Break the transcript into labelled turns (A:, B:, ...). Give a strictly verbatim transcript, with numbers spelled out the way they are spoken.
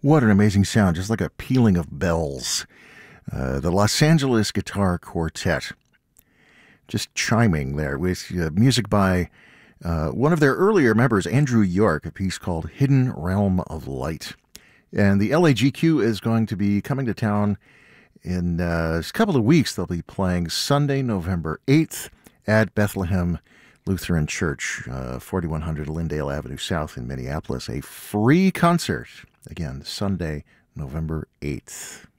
A: What an amazing sound, just like a pealing of bells. Uh, the Los Angeles Guitar Quartet, just chiming there with uh, music by uh, one of their earlier members, Andrew York, a piece called Hidden Realm of Light. And the L A G Q is going to be coming to town in uh, a couple of weeks. They'll be playing Sunday, November eighth at Bethlehem Lutheran Church, uh, forty-one hundred Lindale Avenue South in Minneapolis. A free concert. Again, Sunday, November eighth.